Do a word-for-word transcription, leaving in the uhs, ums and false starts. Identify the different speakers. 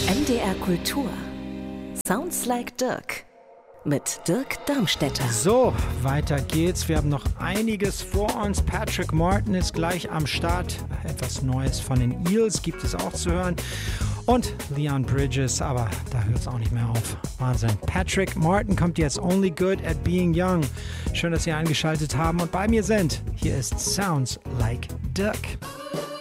Speaker 1: M D R Kultur. Sounds like Dirk. Mit Dirk Darmstädter.
Speaker 2: So, weiter geht's. Wir haben noch einiges vor uns. Patrick Martin ist gleich am Start. Etwas Neues von den Eels gibt es auch zu hören. Und Leon Bridges, aber da hört es auch nicht mehr auf. Wahnsinn. Patrick Martin kommt jetzt Only Good at Being Young. Schön, dass Sie eingeschaltet haben und bei mir sind. Hier ist Sounds like Dirk.